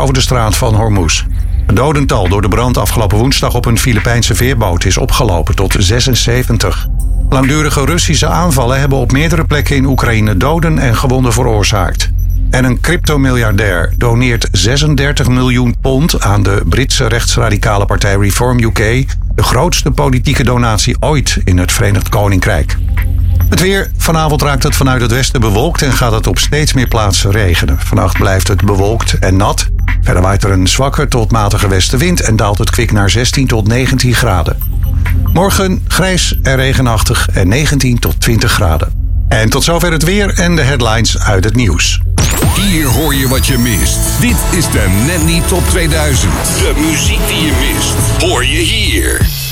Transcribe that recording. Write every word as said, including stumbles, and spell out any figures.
over de straat van Hormuz. Het dodental door de brand afgelopen woensdag op een Filipijnse veerboot is opgelopen tot zesenzeventig. Langdurige Russische aanvallen hebben op meerdere plekken in Oekraïne doden en gewonden veroorzaakt. En een cryptomiljardair doneert zesendertig miljoen pond aan de Britse rechtsradicale partij Reform U K, de grootste politieke donatie ooit in het Verenigd Koninkrijk. Het weer. Vanavond raakt het vanuit het westen bewolkt en gaat het op steeds meer plaatsen regenen. Vannacht blijft het bewolkt en nat. Verder waait er een zwakke tot matige westenwind en daalt het kwik naar zestien tot negentien graden. Morgen grijs en regenachtig en negentien tot twintig graden. En tot zover het weer en de headlines uit het nieuws. Hier hoor je wat je mist. Dit is de Net Niet Top tweeduizend. De muziek die je mist, hoor je hier.